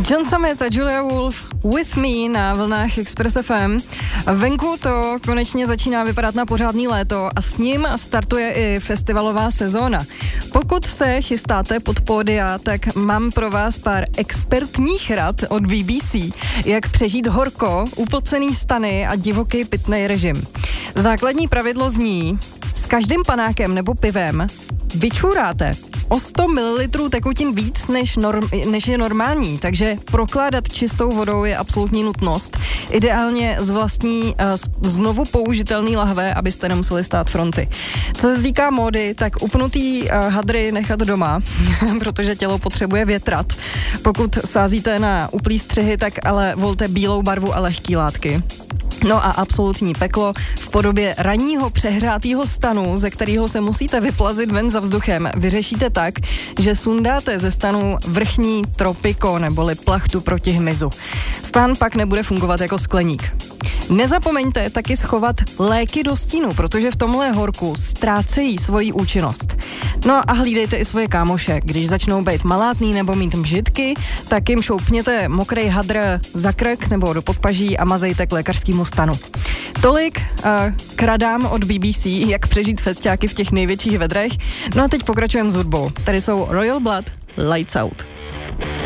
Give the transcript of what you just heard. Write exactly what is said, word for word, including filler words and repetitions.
John Summit a Julia Wolf With Me na vlnách Express F M. Venku to konečně začíná vypadat na pořádný léto a s ním startuje i festivalová sezóna. Pokud se chystáte pod pódia, tak mám pro vás pár expertních rad od B B C, jak přežít horko, upocený stany a divoký pitný režim. Základní pravidlo zní, s každým panákem nebo pivem vyčuráte o sto mililitrů tekutin víc, než, norm, než je normální, takže prokládat čistou vodou je absolutní nutnost. Ideálně z vlastní uh, znovu použitelný lahve, abyste nemuseli stát fronty. Co se týká módy, tak upnutý uh, hadry nechat doma, protože tělo potřebuje větrat. Pokud sázíte na uplý střihy, tak ale volte bílou barvu a lehký látky. No a absolutní peklo v podobě ranního přehrátého stanu, ze kterého se musíte vyplazit ven za vzduchem, vyřešíte tak, že sundáte ze stanu vrchní tropiko neboli plachtu proti hmyzu. Stan pak nebude fungovat jako skleník. Nezapomeňte taky schovat léky do stínu, protože v tomhle horku ztrácejí svoji účinnost. No a hlídejte i svoje kámoše. Když začnou být malátný nebo mít mžitky, tak jim šoupněte mokrý hadr za krk nebo do podpaží a mazejte k lékařskému stanu. Tolik uh, kradám od B B C, jak přežít festiáky v těch největších vedrech. No a teď pokračujeme s hudbou. Tady jsou Royal Blood, Lights Out.